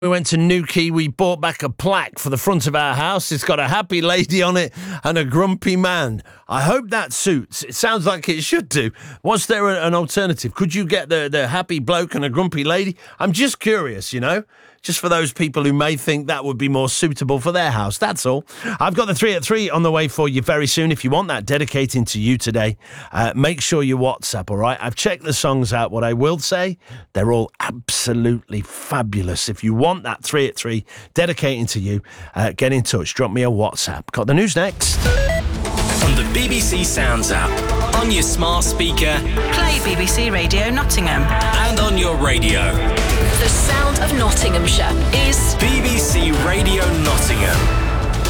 We went to Newquay, we bought back a plaque for the front of our house. It's got a happy lady on it and a grumpy man. I hope that suits. It sounds like it should do. Was there an alternative? Could you get the happy bloke and a grumpy lady? I'm just curious, just for those people who may think that would be more suitable for their house. That's all. I've got the 3 at 3 on the way for you very soon. If you want that dedicating to you today, make sure you WhatsApp, all right? I've checked the songs out. What I will say, they're all absolutely fabulous. If you want that 3 at 3 dedicating to you, get in touch. Drop me a WhatsApp. Got the news next. On the BBC Sounds app, on your smart speaker, play BBC Radio Nottingham, and on your radio. The sound of Nottinghamshire is BBC Radio Nottingham.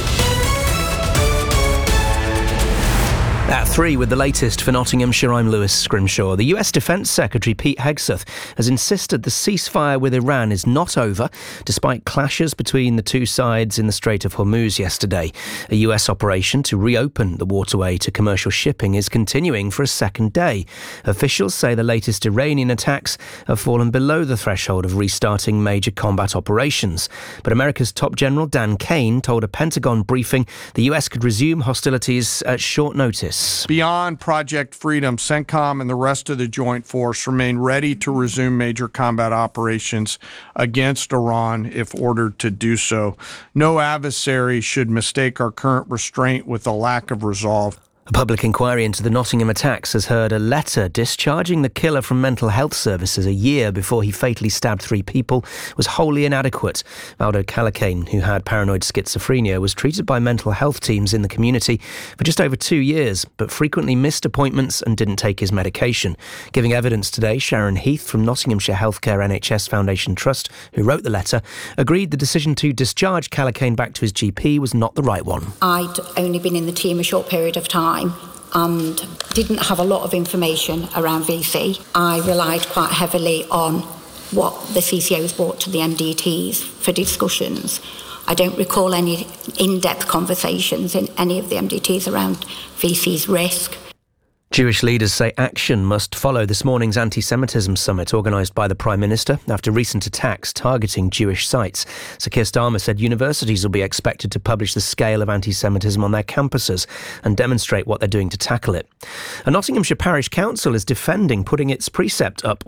At 3 with the latest for Nottinghamshire, I'm Lewis Scrimshaw. The US Defence Secretary Pete Hegseth has insisted the ceasefire with Iran is not over, despite clashes between the two sides in the Strait of Hormuz yesterday. A US operation to reopen the waterway to commercial shipping is continuing for a second day. Officials say the latest Iranian attacks have fallen below the threshold of restarting major combat operations. But America's top general Dan Kane told a Pentagon briefing the US could resume hostilities at short notice. Beyond Project Freedom, CENTCOM and the rest of the Joint Force remain ready to resume major combat operations against Iran if ordered to do so. No adversary should mistake our current restraint with a lack of resolve. A public inquiry into the Nottingham attacks has heard a letter discharging the killer from mental health services a year before he fatally stabbed 3 people was wholly inadequate. Valdo Calacane, who had paranoid schizophrenia, was treated by mental health teams in the community for just over 2 years, but frequently missed appointments and didn't take his medication. Giving evidence today, Sharon Heath from Nottinghamshire Healthcare NHS Foundation Trust, who wrote the letter, agreed the decision to discharge Calacane back to his GP was not the right one. I'd only been in the team a short period of time and didn't have a lot of information around VC. I relied quite heavily on what the CCOs brought to the MDTs for discussions. I don't recall any in-depth conversations in any of the MDTs around VC's risk. Jewish leaders say action must follow this morning's anti-Semitism summit organised by the Prime Minister after recent attacks targeting Jewish sites. Sir Keir Starmer said universities will be expected to publish the scale of anti-Semitism on their campuses and demonstrate what they're doing to tackle it. A Nottinghamshire Parish Council is defending putting its precept up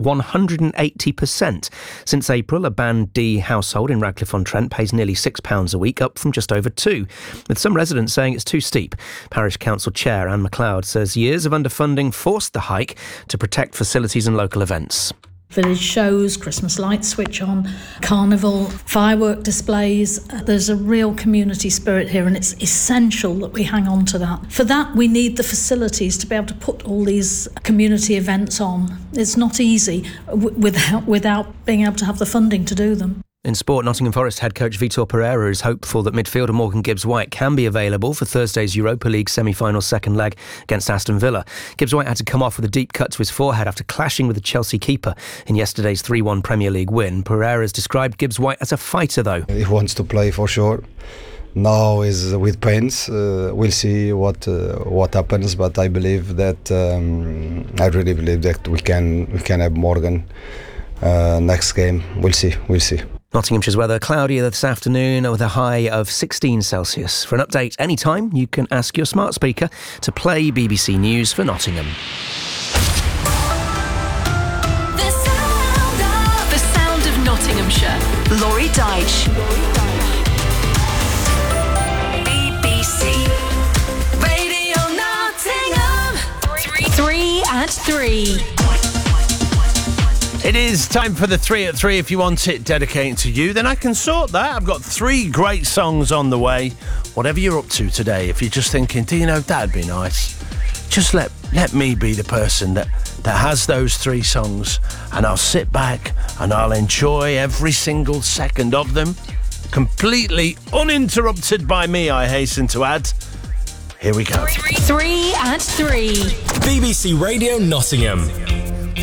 180%. Since April, a Band D household in Radcliffe-on-Trent pays nearly £6 a week, up from just over £2, with some residents saying it's too steep. Parish Council Chair Anne MacLeod says years of underfunding forced the hike to protect facilities and local events. Village shows, Christmas lights switch on, carnival, firework displays. There's a real community spirit here, and it's essential that we hang on to that. For that, we need the facilities to be able to put all these community events on. It's not easy without being able to have the funding to do them. In sport, Nottingham Forest head coach Vitor Pereira is hopeful that midfielder Morgan Gibbs-White can be available for Thursday's Europa League semi-final second leg against Aston Villa. Gibbs-White had to come off with a deep cut to his forehead after clashing with the Chelsea keeper in yesterday's 3-1 Premier League win. Pereira has described Gibbs-White as a fighter, though. He wants to play for sure. Now is with pains. We'll see what happens, but I believe that I really believe that we can have Morgan next game. We'll see. Nottinghamshire's weather cloudy this afternoon with a high of 16 Celsius. For an update anytime, you can ask your smart speaker to play BBC News for Nottingham. the sound of Nottinghamshire. Laurie Deitch. BBC Radio Nottingham. 3 at 3. It is time for the 3 at 3. If you want it dedicated to you, then I can sort that. I've got 3 great songs on the way. Whatever you're up to today, if you're just thinking, do you know, that'd be nice, just let me be the person that has those 3 songs, and I'll sit back and I'll enjoy every single second of them, completely uninterrupted by me, I hasten to add. Here we go. 3 at 3. BBC Radio Nottingham.